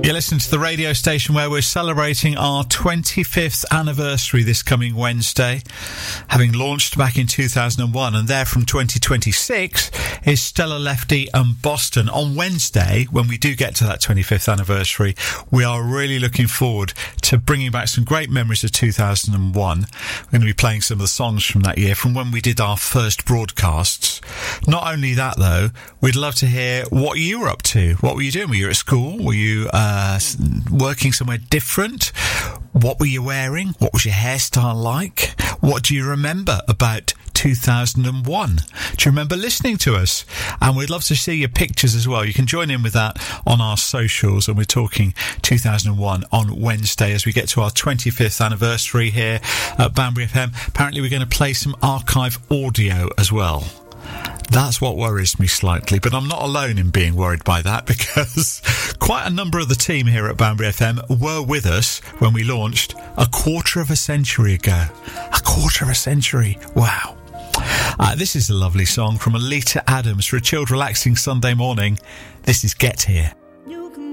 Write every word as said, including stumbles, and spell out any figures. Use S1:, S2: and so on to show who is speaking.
S1: You're listening to the radio station where we're celebrating our twenty-fifth anniversary this coming Wednesday, having launched back in two thousand one, and there from twenty twenty-six is Stella Lefty and Boston. On Wednesday, when we do get to that twenty-fifth anniversary, we are really looking forward to bringing back some great memories of two thousand one. We're going to be playing some of the songs from that year, from when we did our first broadcasts. Not only that, though, we'd love to hear what you were up to. What were you doing? Were you at school? Were you uh, working somewhere different? What were you wearing? What was your hairstyle like? What do you remember about two thousand one? Do you remember listening to us? And we'd love to see your pictures as well. You can join in with that on our socials, and we're talking two thousand one on Wednesday as we get to our twenty-fifth anniversary here at Banbury F M. Apparently we're going to play some archive audio as well. That's what worries me slightly, but I'm not alone in being worried by that, because quite a number of the team here at Banbury F M were with us when we launched a quarter of a century ago. A quarter of a century. Wow. Uh, this is a lovely song from Alita Adams for a chilled, relaxing Sunday morning. This is Get Here.